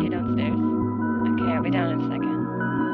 you downstairs. Okay, I'll be down in a second.